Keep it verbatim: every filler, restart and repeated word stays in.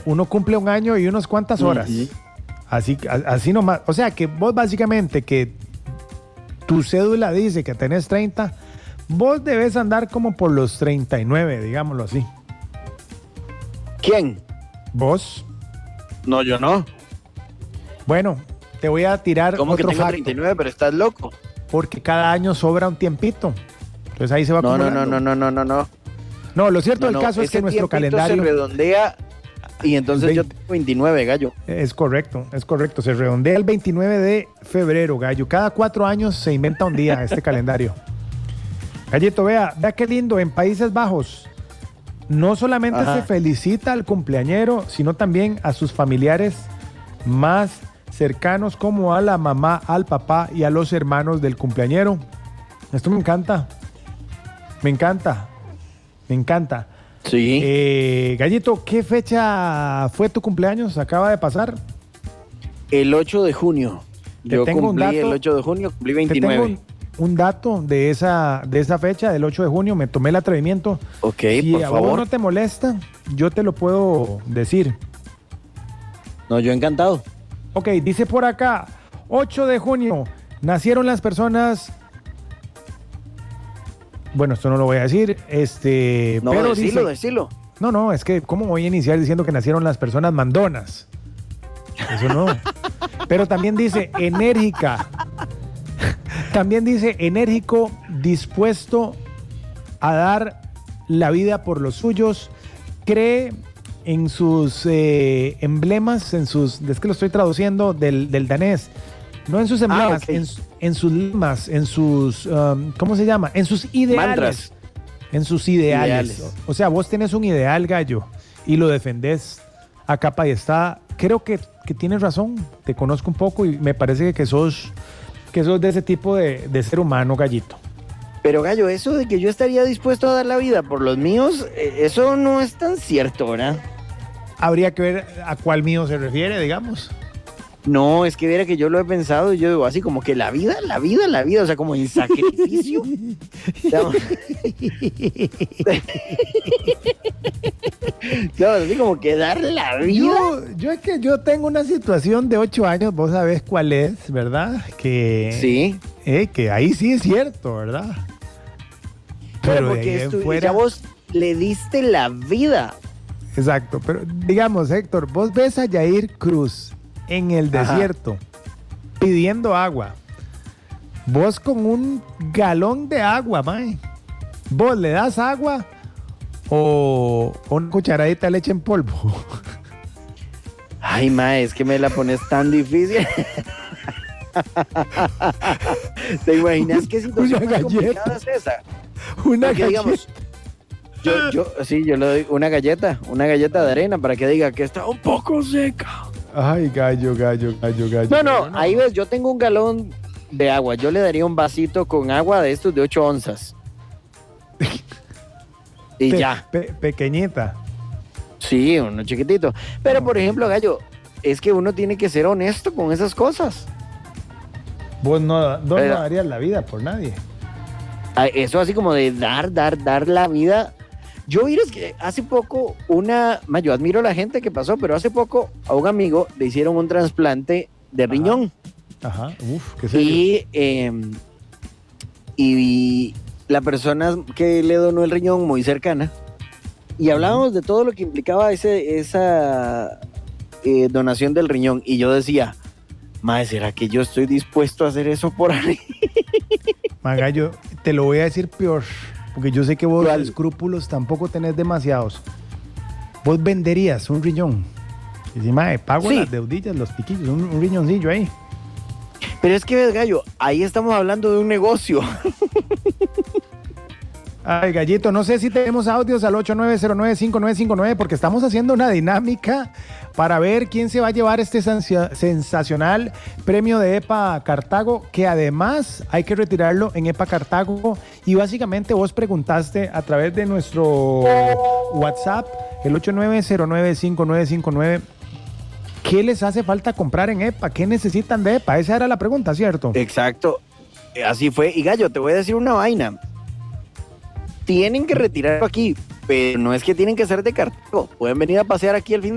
uno cumple un año y unas cuantas horas. Uh-huh. Así, así nomás. O sea, que vos básicamente que tu cédula dice que tenés treinta, vos debes andar como por los treinta y nueve, digámoslo así. ¿Quién? ¿Vos? No, yo no. Bueno, te voy a tirar ¿Cómo otro que tengo facto, treinta y nueve, pero estás loco? porque cada año sobra un tiempito. Entonces ahí se va No, no, acumulando. no, no, no, no, no. No, lo cierto No, del no, caso es que ese nuestro tiempito calendario se redondea y entonces yo tengo veintinueve, gallo. es correcto, es correcto. Se redondea el veintinueve de febrero, gallo. Cada cuatro años se inventa un día este calendario. Gallito, vea, vea qué lindo. En Países Bajos no solamente Ajá. se felicita al cumpleañero, sino también a sus familiares más cercanos, como a la mamá, al papá y a los hermanos del cumpleañero. Esto me encanta. Me encanta. Me encanta. Sí. Eh, Gallito, ¿qué fecha fue tu cumpleaños? ¿Acaba de pasar? El ocho de junio. Te Yo tengo un cumplí dato. el ocho de junio, cumplí Te tengo veintinueve. un, un dato de esa, de esa fecha, del ocho de junio. Me tomé el atrevimiento. Ok, Si por a vos favor. no te molesta, yo te lo puedo decir. No, yo encantado. Ok, dice por acá, ocho de junio, nacieron las personas... Bueno, esto no lo voy a decir, este... No, pero decilo, dice, decilo. No, no, es que ¿cómo voy a iniciar diciendo que nacieron las personas mandonas? Eso no. Pero también dice enérgica. También dice enérgico, dispuesto a dar la vida por los suyos, cree en sus eh, emblemas, en sus, es que lo estoy traduciendo del, del danés, no en sus emblemas, Ah, ok. en, en sus lemas, en sus, um, ¿cómo se llama? En sus ideales. Mantras. En sus ideales. Ideales. O sea, vos tenés un ideal, gallo, y lo defendés a capa y espada. Creo que, que tienes razón, te conozco un poco y me parece que sos, que sos de ese tipo de, de ser humano, gallito. Pero gallo, eso de que yo estaría dispuesto a dar la vida por los míos, eh, eso no es tan cierto, ¿verdad? Habría que ver a cuál mío se refiere, digamos. No, es que viera que yo lo he pensado y yo digo así como que la vida, la vida, la vida, o sea, como en sacrificio. Digamos, digamos, así como que dar la vida. Yo, yo es que yo tengo una situación de ocho años, vos sabés cuál es, ¿verdad? Que, Sí, eh, que ahí sí es cierto, ¿verdad? pero de ahí porque en estu- fuera- ya vos le diste la vida. Exacto, pero digamos, Héctor, vos ves a Yair Cruz en el Ajá. desierto pidiendo agua. Vos con un galón de agua, mae. ¿Vos le das agua o una cucharadita de leche en polvo? Ay, ma, es que me la pones tan difícil. ¿Te imaginas qué situación Una más galleta. complicada es esa? Una Porque, galleta. digamos, yo, yo, sí, yo le doy una galleta, una galleta de arena para que diga que está un poco seca. Ay, gallo, gallo, gallo, gallo. No, no, ahí ves, yo tengo un galón de agua. Yo le daría un vasito con agua de estos de ocho onzas. Y Pe- ya. pe- pequeñita. Sí, uno chiquitito. Pero, por ejemplo, gallo, es que uno tiene que ser honesto con esas cosas. Vos no, vos no Pero- darías la vida por nadie. Ah, eso así como de dar, dar, dar la vida. Yo vi es que hace poco una, ma, yo admiro a la gente que pasó, pero hace poco a un amigo le hicieron un trasplante de Ajá. riñón. Ajá, uf, qué serio. Y, eh, y la persona que le donó el riñón muy cercana. Y hablábamos de todo lo que implicaba ese, esa eh, donación del riñón. Y yo decía, madre, ¿será que yo estoy dispuesto a hacer eso por ahí? Magallo, te lo voy a decir peor, porque yo sé que vos ¿Cuál? escrúpulos tampoco tenés demasiados. Vos venderías un riñón. Y si, mae, pago Sí. las deudillas, los piquillos, un, un riñoncillo ahí. Pero es que, ves, gallo, ahí estamos hablando de un negocio. Ay, Gallito, no sé si tenemos audios al ocho nueve cero nueve cinco nueve cinco nueve porque estamos haciendo una dinámica para ver quién se va a llevar este sensa- sensacional premio de EPA Cartago, que además hay que retirarlo en EPA Cartago. Y básicamente vos preguntaste a través de nuestro WhatsApp, el ocho nueve cero nueve cinco nueve cinco nueve, ¿qué les hace falta comprar en EPA? ¿Qué necesitan de EPA? Esa era la pregunta, ¿cierto? Exacto. Así fue. Y gallo, te voy a decir una vaina. Tienen que retirarlo aquí, pero no es que tienen que ser de Cartago. Pueden venir a pasear aquí el fin